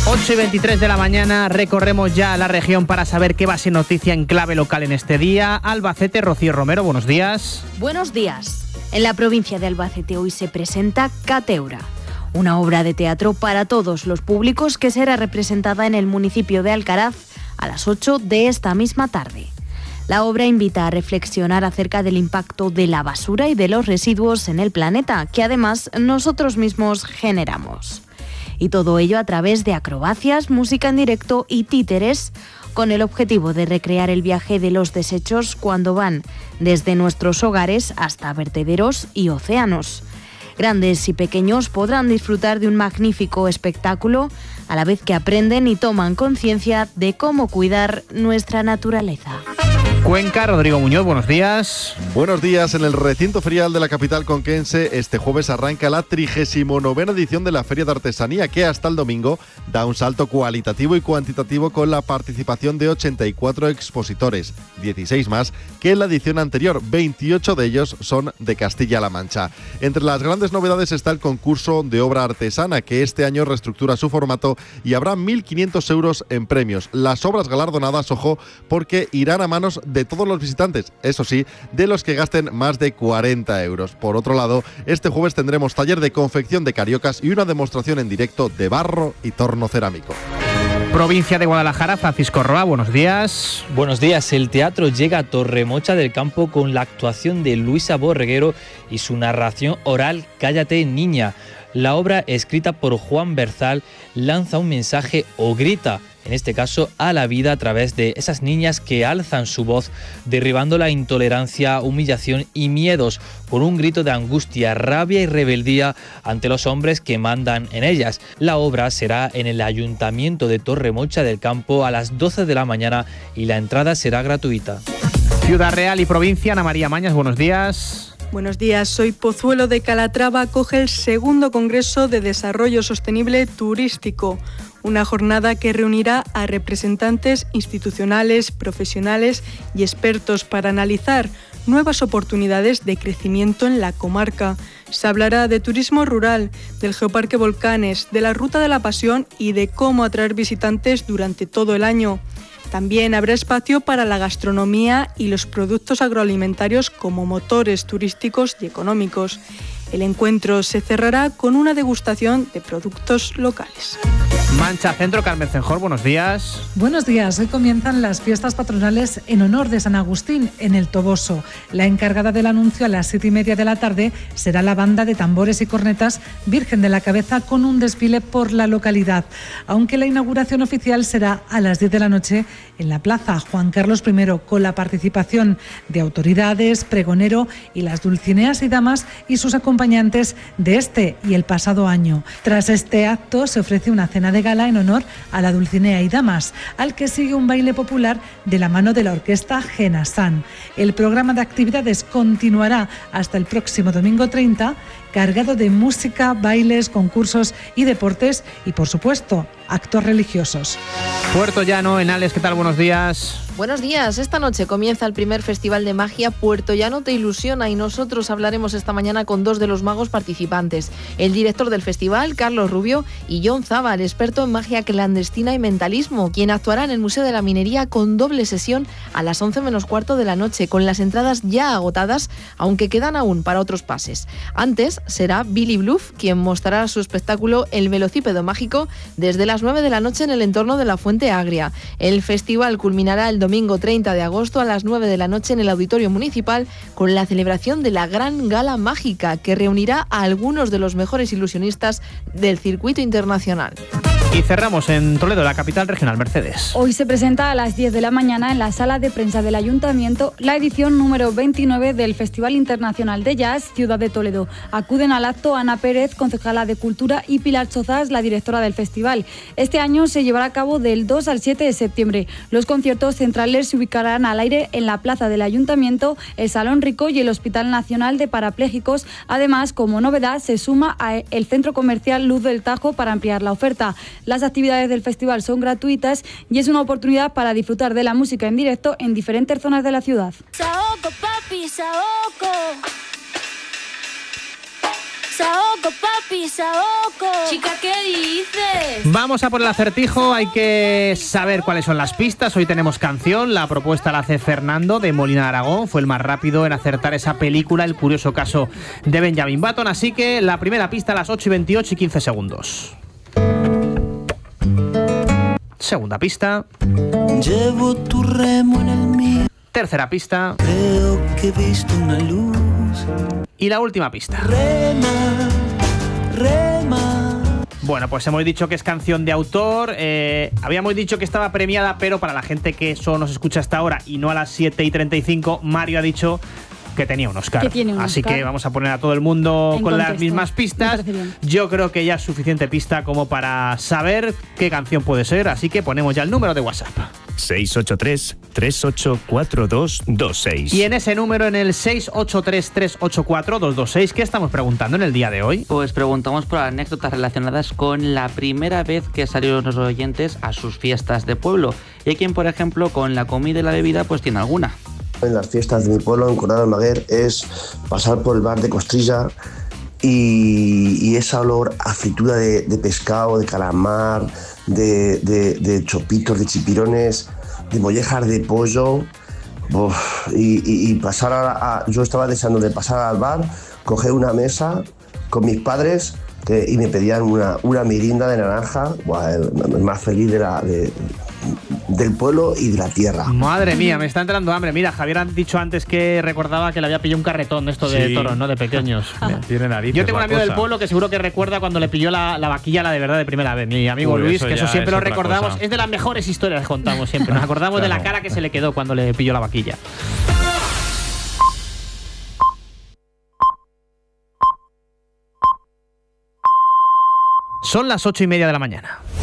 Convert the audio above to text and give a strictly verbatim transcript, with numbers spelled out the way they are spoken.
ocho y veintitrés de la mañana, recorremos ya la región para saber qué va a ser noticia en clave local en este día. Albacete, Rocío Romero, buenos días. Buenos días. En la provincia de Albacete hoy se presenta Cateura, una obra de teatro para todos los públicos que será representada en el municipio de Alcaraz a las ocho de esta misma tarde. La obra invita a reflexionar acerca del impacto de la basura y de los residuos en el planeta, que además nosotros mismos generamos. Y todo ello a través de acrobacias, música en directo y títeres, con el objetivo de recrear el viaje de los desechos cuando van desde nuestros hogares hasta vertederos y océanos. Grandes y pequeños podrán disfrutar de un magnífico espectáculo, a la vez que aprenden y toman conciencia de cómo cuidar nuestra naturaleza. Cuenca, Rodrigo Muñoz, buenos días. Buenos días. En el recinto ferial de la capital conquense, este jueves arranca la trigésima novena edición de la Feria de Artesanía, que hasta el domingo da un salto cualitativo y cuantitativo con la participación de ochenta y cuatro expositores, dieciséis más que en la edición anterior, veintiocho de ellos son de Castilla-La Mancha. Entre las grandes novedades está el concurso de obra artesana, que este año reestructura su formato y habrá mil quinientos euros en premios. Las obras galardonadas, ojo, porque irán a manos de todos los visitantes, eso sí, de los que gasten más de cuarenta euros. Por otro lado, este jueves tendremos taller de confección de cariocas y una demostración en directo de barro y torno cerámico. Provincia de Guadalajara, Francisco Roa, buenos días. Buenos días. El teatro llega a Torremocha del Campo con la actuación de Luisa Borreguero y su narración oral Cállate, niña. La obra, escrita por Juan Berzal, lanza un mensaje o grita, en este caso, a la vida a través de esas niñas que alzan su voz, derribando la intolerancia, humillación y miedos con un grito de angustia, rabia y rebeldía ante los hombres que mandan en ellas. La obra será en el Ayuntamiento de Torremocha del Campo a las doce de la mañana y la entrada será gratuita. Ciudad Real y provincia, Ana María Mañas, buenos días. Buenos días, hoy Pozuelo de Calatrava acoge el segundo Congreso de Desarrollo Sostenible Turístico, una jornada que reunirá a representantes institucionales, profesionales y expertos para analizar nuevas oportunidades de crecimiento en la comarca. Se hablará de turismo rural, del Geoparque Volcanes, de la Ruta de la Pasión y de cómo atraer visitantes durante todo el año. También habrá espacio para la gastronomía y los productos agroalimentarios como motores turísticos y económicos. El encuentro se cerrará con una degustación de productos locales. Mancha Centro, Carmen Cenjor, buenos días. Buenos días. Hoy comienzan las fiestas patronales en honor de San Agustín en el Toboso. La encargada del anuncio a las siete y media de la tarde será la banda de tambores y cornetas Virgen de la Cabeza con un desfile por la localidad, aunque la inauguración oficial será a las diez de la noche en la Plaza Juan Carlos primero, con la participación de autoridades, pregonero y las dulcineas y damas y sus acompañantes de este y el pasado año. Tras este acto se ofrece una cena de gala en honor a la dulcinea y damas, al que sigue un baile popular de la mano de la orquesta Genasan. El programa de actividades continuará hasta el próximo domingo treinta, cargado de música, bailes, concursos y deportes y, por supuesto, actos religiosos. Puerto Llano, Enales, ¿qué tal? Buenos días. Buenos días. Esta noche comienza el primer Festival de Magia Puerto Llano Te Ilusiona y nosotros hablaremos esta mañana con dos de los magos participantes, el director del festival, Carlos Rubio, y John Zabal, experto en magia clandestina y mentalismo, quien actuará en el Museo de la Minería con doble sesión a las once menos cuarto de la noche, con las entradas ya agotadas, aunque quedan aún para otros pases. Antes será Billy Bluff quien mostrará su espectáculo El Velocípedo Mágico desde las nueve de la noche en el entorno de la Fuente Agria. El festival culminará el domingo treinta de agosto a las nueve de la noche en el Auditorio Municipal con la celebración de la Gran Gala Mágica, que reunirá a algunos de los mejores ilusionistas del circuito internacional. Y cerramos en Toledo, la capital regional, Mercedes. Hoy se presenta a las diez de la mañana en la sala de prensa del Ayuntamiento la edición número veintinueve del Festival Internacional de Jazz Ciudad de Toledo. Acuden al acto Ana Pérez, concejala de Cultura, y Pilar Chozas, la directora del festival. Este año se llevará a cabo del dos al siete de septiembre. Los conciertos centrales se ubicarán al aire en la plaza del Ayuntamiento, el Salón Rico y el Hospital Nacional de Parapléjicos. Además, como novedad, se suma el Centro Comercial Luz del Tajo para ampliar la oferta. Las actividades del festival son gratuitas y es una oportunidad para disfrutar de la música en directo en diferentes zonas de la ciudad. Saoco, papi, saoco. Saoco, papi, saoco. Chica, ¿qué dices? Vamos a por el acertijo, hay que saber cuáles son las pistas. Hoy tenemos canción, la propuesta la hace Fernando de Molina de Aragón. Fue el más rápido en acertar esa película, El curioso caso de Benjamin Button. Así que la primera pista a las ocho y veintiocho y quince segundos. Segunda pista. Llevo tu remo en el mío. Tercera pista. Creo que he visto una luz. Y la última pista. Rema, rema. Bueno, pues hemos dicho que es canción de autor. Eh, habíamos dicho que estaba premiada, pero para la gente que solo nos escucha hasta ahora y no a las siete y treinta y cinco, Mario ha dicho que tenía un Oscar. Que tiene un Así Oscar. que vamos a poner a todo el mundo En con contexto. las mismas pistas. Yo creo que ya es suficiente pista como para saber qué canción puede ser. Así que ponemos ya el número de WhatsApp. seis ocho tres, tres ocho cuatro dos dos seis. Y en ese número, en el seis ocho tres, tres ocho cuatro dos dos seis, ¿qué estamos preguntando en el día de hoy? Pues preguntamos por anécdotas relacionadas con la primera vez que salieron los oyentes a sus fiestas de pueblo. Y hay quien, por ejemplo, con la comida y la bebida, pues tiene alguna. En las fiestas de mi pueblo, en Coronado de Almaguer, es pasar por el bar de Costrilla y, y ese olor a fritura de, de pescado, de calamar, de, de, de chopitos, de chipirones, de mollejas de pollo. Uf, y, y, y pasar a, a, yo estaba deseando de pasar al bar, coger una mesa con mis padres que, y me pedían una, una mirinda de naranja. Buah, el, el más feliz de la, de, del pueblo y de la tierra. Madre mía, me está entrando hambre. Mira, Javier ha dicho antes que recordaba que le había pillado un carretón de esto de Sí. toros, ¿no? De pequeños. Tiene narices. Yo tengo un la amigo del cosa. pueblo que seguro que recuerda cuando le pilló la, la vaquilla, la de verdad, de primera vez. Mi amigo Uy, Luis, eso que eso ya siempre es lo otra recordamos. cosa. Es de las mejores historias que contamos siempre. Nos acordamos de la Claro. cara que se le quedó cuando le pilló la vaquilla. Son las ocho y media de la mañana.